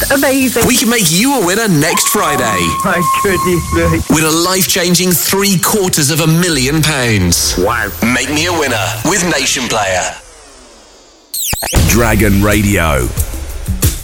Amazing. We can make you a winner next Friday. Oh, my goodness me. Win a life-changing £750,000. Wow. Make me a winner with Nation Player. Dragon Radio.